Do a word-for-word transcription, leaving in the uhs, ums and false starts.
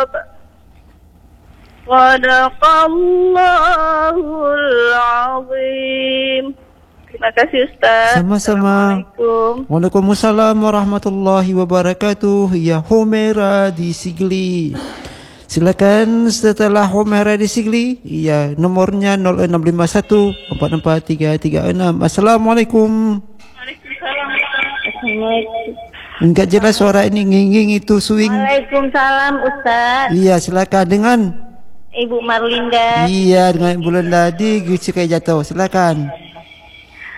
Sadaqallahul azim. Terima kasih Ustaz. Sama-sama. Assalamualaikum. Waalaikumsalam warahmatullahi wabarakatuh. Ya Humaira di Sigli. Silakan setelah Humaira di Sigli. Ya, nomornya nol enam lima satu empat empat tiga tiga enam. Assalamualaikum. Waalaikumsalam. Assalamualaikum. Enggak jelas suara ini, nging-nging itu swing. Waalaikumsalam Ustaz. Iya, silakan dengan Ibu Marlinda. Iya, dengan Ibu Linda di Guci Kayak Jatuh. Silakan.